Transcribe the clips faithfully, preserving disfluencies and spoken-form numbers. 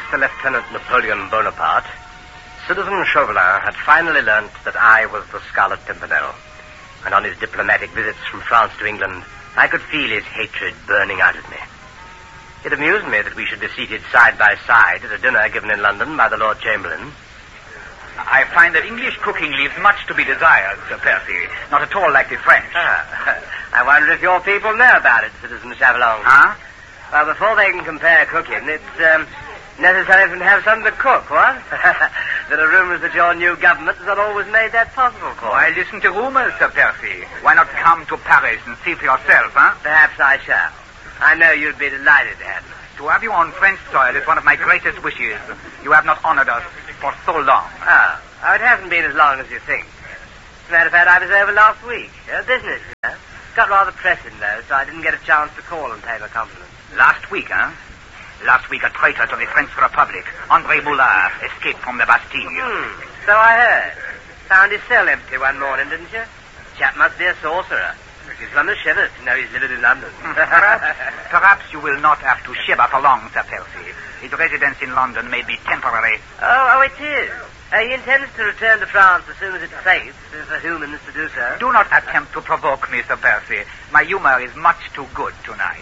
to Lieutenant Napoleon Bonaparte, Citizen Chauvelin had finally learnt that I was the Scarlet Pimpernel. And on his diplomatic visits from France to England, I could feel his hatred burning out of me. It amused me that we should be seated side by side at a dinner given in London by the Lord Chamberlain. I find that English cooking leaves much to be desired, Sir Percy. Not at all like the French. Ah, I wonder if your people know about it, Citizen Chauvelin. Huh? Well, before they can compare cooking, it's um, necessary for them to have something to cook, what? There are rumors that your new government has not always made that possible for Why, listen to rumors, Sir Percy. Why not come to Paris and see for yourself, huh? Perhaps I shall. I know you'd be delighted to have me. To have you on French soil is one of my greatest wishes. You have not honored us for so long. Ah, oh, it hasn't been as long as you think. As a matter of fact, I was over last week. Uh, business, you know. Got rather pressing, though, so I didn't get a chance to call and pay my compliments. Last week, huh? Last week, a traitor to the French Republic, André Moulin, escaped from the Bastille. Hmm, so I heard. Found his cell empty one morning, didn't you? Chap must be a sorcerer. Gives one the shivers to know he's living in London. perhaps, perhaps you will not have to shiver for long, Sir Percy. His residence in London may be temporary. Oh, oh, it is. Uh, he intends to return to France as soon as it's safe for humans to do so. Do not attempt to provoke me, Sir Percy. My humor is much too good tonight.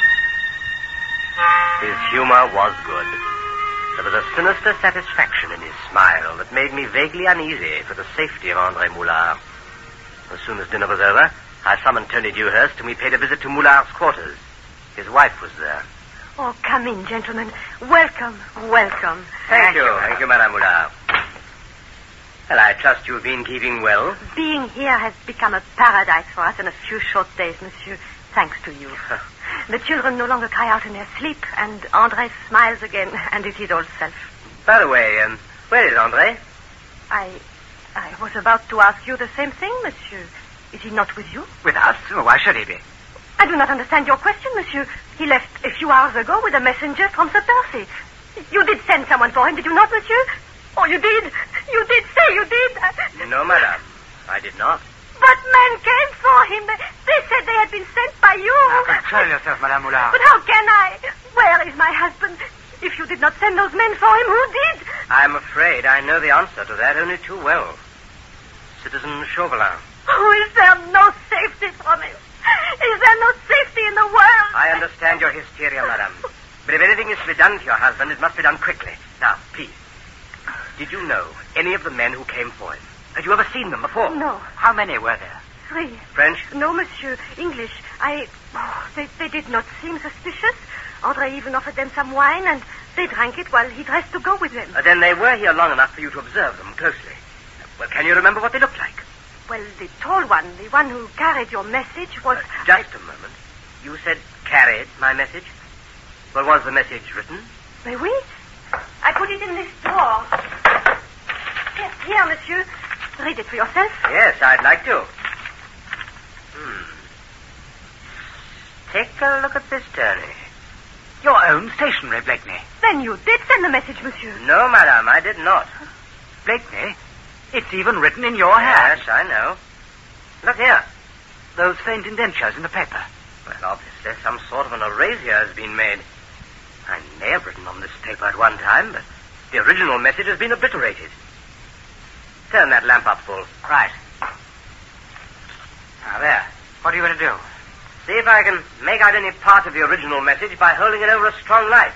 His humor was good. There was a sinister satisfaction in his smile that made me vaguely uneasy for the safety of André Moulin. As soon as dinner was over, I summoned Tony Dewhurst and we paid a visit to Moulin's quarters. His wife was there. Oh, come in, gentlemen. Welcome, welcome. Thank, Thank you. you. Thank you, Madame Moulin. Well, I trust you've been keeping well. Being here has become a paradise for us in a few short days, monsieur, thanks to you. The children no longer cry out in their sleep, and André smiles again, and is his old self. By the way, um, where is André? I... I was about to ask you the same thing, monsieur. Is he not with you? With us? Why should he be? I do not understand your question, monsieur. He left a few hours ago with a messenger from Sir Percy. You did send someone for him, did you not, monsieur? Oh, you did. You did say you did. No, madame. I did not. But men came for him. They said they had been sent by you. Now, control yourself, Madame Moulin. But how can I? Where is my husband? If you did not send those men for him, who did? I'm afraid I know the answer to that only too well. Citizen Chauvelin. Oh, is there no safety from him? Is there no safety in the world? I understand your hysteria, madame. But if anything is to be done to your husband, it must be done quickly. Now, please. Did you know any of the men who came for him? Had you ever seen them before? No. How many were there? Three. French? No, monsieur. English. I... Oh, they, they did not seem suspicious. André even offered them some wine, and they drank it while he dressed to go with them. Uh, then they were here long enough for you to observe them closely. Well, can you remember what they looked like? Well, the tall one, the one who carried your message, was... Uh, just a moment. You said carried my message? Well, was the message written? May we? I put it in this drawer. Here, here, monsieur. Read it for yourself. Yes, I'd like to. Hmm. Take a look at this, Tony. Your own stationery, Blakeney. Then you did send the message, monsieur. No, madame, I did not. Blakeney, it's even written in your hand. Yes, I know. Look here. Those faint indentures in the paper. Well, obviously some sort of an erasure has been made. I may have written on this paper at one time, but the original message has been obliterated. Turn that lamp up full. Right. Now, there. What are you going to do? See if I can make out any part of the original message by holding it over a strong light.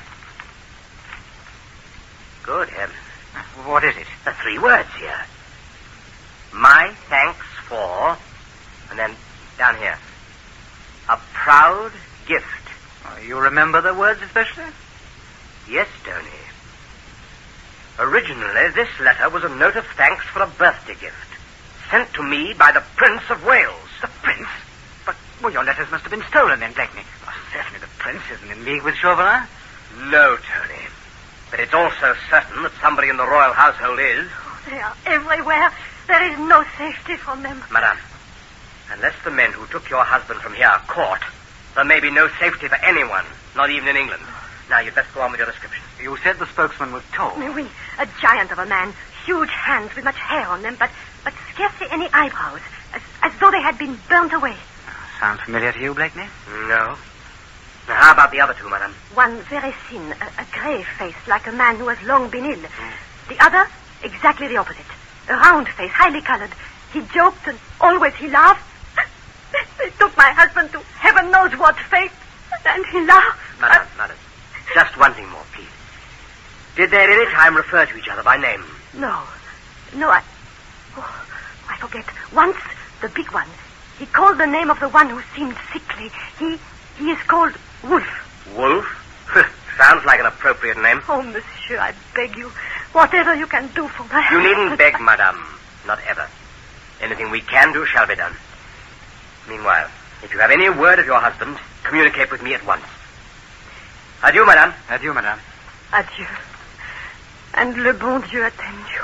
Good heavens. What is it? The three words here. My thanks for... And then down here. A proud gift. Oh, you remember the words especially? Yes, Tony. Originally, this letter was a note of thanks for a birthday gift. Sent to me by the Prince of Wales. The Prince? But, well, your letters must have been stolen then, Blakeney. Well, certainly the Prince isn't in league with Chauvelin. No, Tony. But it's also certain that somebody in the royal household is. Oh, they are everywhere. There is no safety from them. Madame, unless the men who took your husband from here are caught, there may be no safety for anyone, not even in England. Now, you'd best go on with your description. You said the spokesman was tall. Oui, a giant of a man, huge hands with much hair on them, but, but scarcely any eyebrows, as, as though they had been burnt away. Sound familiar to you, Blakeney? No. Now, how about the other two, madame? One very thin, a, a grey face, like a man who has long been ill. Mm. The other, exactly the opposite. A round face, highly colored. He joked and always he laughed. They took my husband to heaven knows what fate, and he laughed. Madame, I... madame, just one thing more, please. Did they at any time refer to each other by name? No. No, I... Oh, I forget. Once, the big one, he called the name of the one who seemed sickly. He... he is called Wolf. Wolf? Sounds like an appropriate name. Oh, monsieur, I beg you. Whatever you can do for my... You needn't beg, madame. Not ever. Anything we can do shall be done. Meanwhile, if you have any word of your husband, communicate with me at once. Adieu, madame. Adieu, madame. Adieu. And le bon Dieu attend you.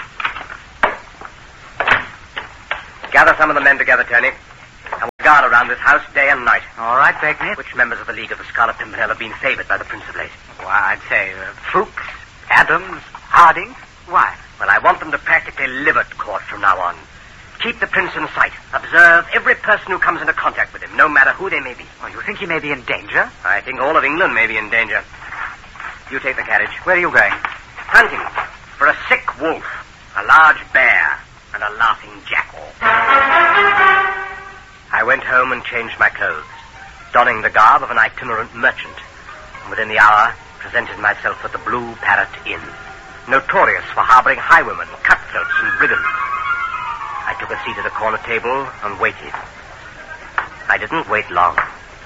Gather some of the men together, Tony. I will guard around this house day and night. All right, Beckney. Which members of the League of the Scarlet Pimpernel have been favored by the Prince of late? Well, I'd say uh, Fuchs, Adams, Harding. Why? Well, I want them to practically live at court from now on. Keep the prince in sight. Observe every person who comes into contact with him, no matter who they may be. Oh, you think he may be in danger? I think all of England may be in danger. You take the carriage. Where are you going? Hunting for a sick wolf, a large bear, and a laughing jackal. I went home and changed my clothes, donning the garb of an itinerant merchant, and within the hour presented myself at the Blue Parrot Inn, notorious for harboring highwaymen, cutthroats, and brigands. I took a seat at a corner table and waited. I didn't wait long.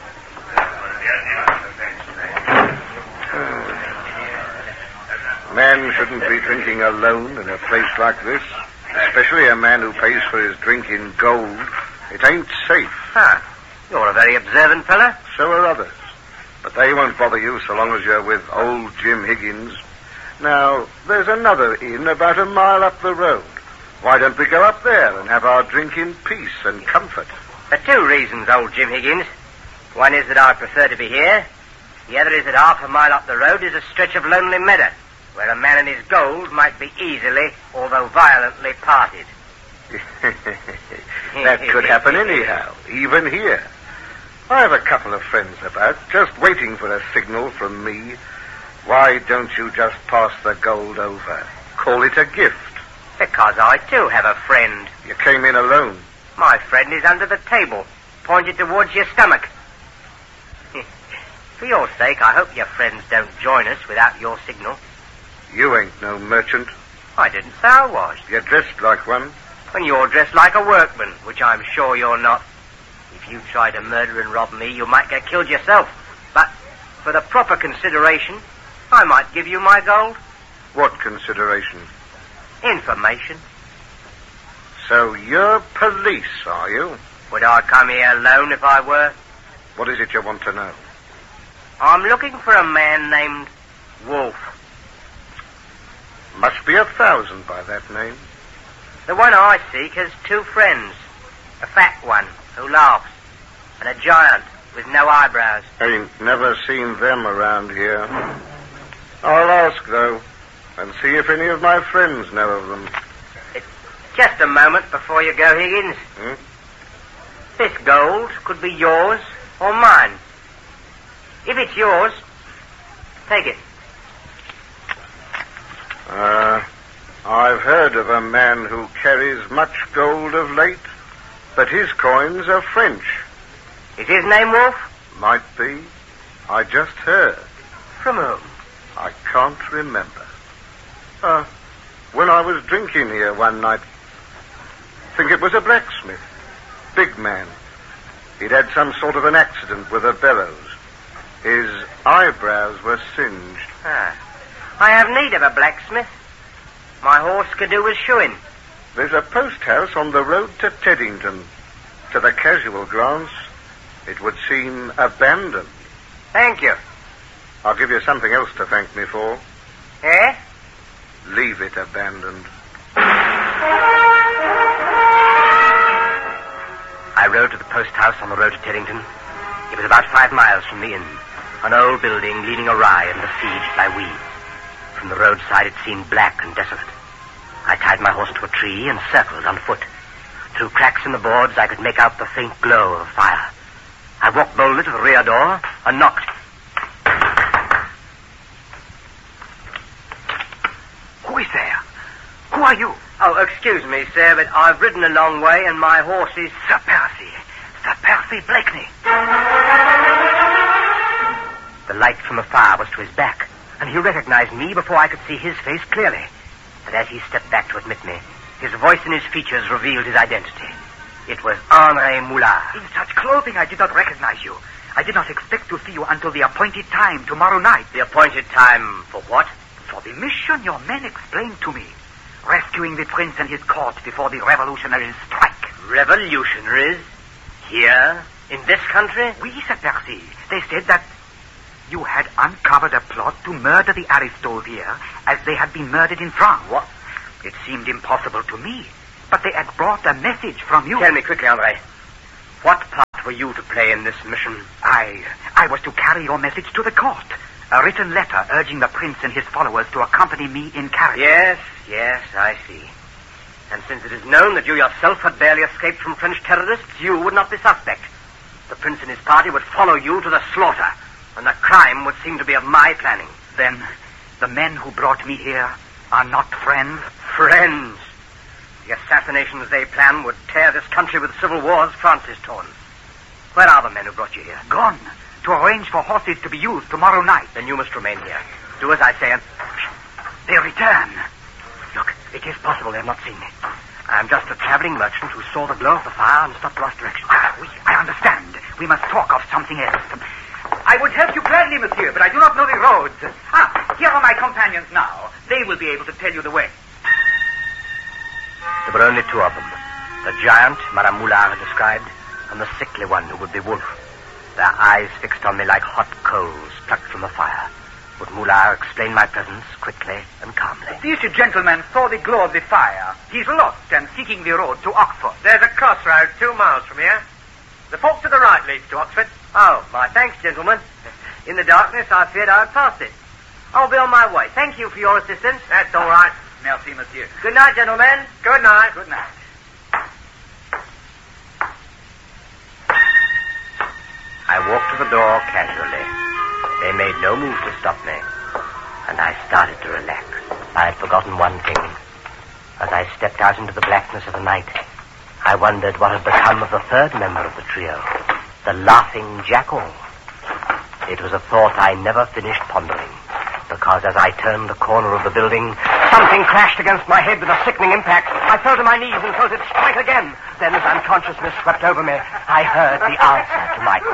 Man shouldn't be drinking alone in a place like this, especially a man who pays for his drink in gold. It ain't safe. Huh. You're a very observant fella. So are others. But they won't bother you so long as you're with old Jim Higgins. Now, there's another inn about a mile up the road. Why don't we go up there and have our drink in peace and comfort? For two reasons, old Jim Higgins. One is that I prefer to be here. The other is that half a mile up the road is a stretch of lonely meadow, where a man and his gold might be easily, although violently, parted. That could happen anyhow, even here. I have a couple of friends about, just waiting for a signal from me. Why don't you just pass the gold over? Call it a gift. Because I, too, have a friend. You came in alone. My friend is under the table, pointed towards your stomach. For your sake, I hope your friends don't join us without your signal. You ain't no merchant. I didn't say I was. You're dressed like one. When you're dressed like a workman, which I'm sure you're not. If you try to murder and rob me, you might get killed yourself. But for the proper consideration, I might give you my gold. What consideration? Information. So you're police, are you? Would I come here alone if I were? What is it you want to know? I'm looking for a man named Wolf. Must be a thousand by that name. The one I seek has two friends. A fat one who laughs, and a giant with no eyebrows. Ain't never seen them around here. I'll ask, though, and see if any of my friends know of them. It's just a moment before you go, Higgins. Hmm? This gold could be yours or mine. If it's yours, take it. Uh, I've heard of a man who carries much gold of late, but his coins are French. Is his name Wolf? Might be. I just heard. From whom? I can't remember. Uh, when I was drinking here one night, think it was a blacksmith. Big man. He'd had some sort of an accident with a bellows. His eyebrows were singed. Ah. I have need of a blacksmith. My horse could do with shoeing. There's a post house on the road to Teddington. To the casual glance, it would seem abandoned. Thank you. I'll give you something else to thank me for. Eh? Leave it abandoned. I rode to the post house on the road to Teddington. It was about five miles from the inn. An old building leaning awry and besieged by weeds. From the roadside it seemed black and desolate. I tied my horse to a tree and circled on foot. Through cracks in the boards I could make out the faint glow of a fire. I walked boldly to the rear door and knocked. Who is there? Who are you? Oh, excuse me, sir, but I've ridden a long way and my horse is... Sir Percy. Sir Percy Blakeney. The light from afar was to his back, and he recognized me before I could see his face clearly. But as he stepped back to admit me, his voice and his features revealed his identity. It was Henri Moulard. In such clothing, I did not recognize you. I did not expect to see you until the appointed time tomorrow night. The appointed time for what? For the mission your men explained to me. Rescuing the prince and his court before the revolutionaries strike. Revolutionaries? Here? In this country? Oui, Sir Percy. They said that you had uncovered a plot to murder the Aristos here as they had been murdered in France. What? It seemed impossible to me, but they had brought a message from you. Tell me quickly, Henri. What part were you to play in this mission? I... I was to carry your message to the court. A written letter urging the prince and his followers to accompany me in carriage. Yes, yes, I see. And since it is known that you yourself had barely escaped from French terrorists, you would not be suspect. The prince and his party would follow you to the slaughter, and the crime would seem to be of my planning. Then the men who brought me here are not friends? Friends? The assassinations they plan would tear this country with civil wars France is torn. Where are the men who brought you here? Gone. To arrange for horses to be used tomorrow night. Then you must remain here. Do as I say and... They return. Look, it is possible they have not seen me. I am just a traveling merchant who saw the glow of the fire and stopped to ask direction. Ah, we, I understand. We must talk of something else. I would help you gladly, monsieur, but I do not know the roads. Ah, here are my companions now. They will be able to tell you the way. There were only two of them. The giant Madame Moulard had described, and the sickly one who would be Wolfe. Their eyes fixed on me like hot coals plucked from a fire. Would Moulard explain my presence quickly and calmly? This gentleman saw the glow of the fire. He's lost and seeking the road to Oxford. There's a crossroad two miles from here. The fork to the right leads to Oxford. Oh, my thanks, gentlemen. In the darkness, I feared I would pass it. I'll be on my way. Thank you for your assistance. That's all right. Merci, monsieur. Good night, gentlemen. Good night. Good night. I walked to the door casually. They made no move to stop me, and I started to relax. I had forgotten one thing. As I stepped out into the blackness of the night, I wondered what had become of the third member of the trio, the laughing jackal. It was a thought I never finished pondering, because as I turned the corner of the building, something crashed against my head with a sickening impact. I fell to my knees and felt it strike again. Then, as unconsciousness swept over me, I heard the answer to my question.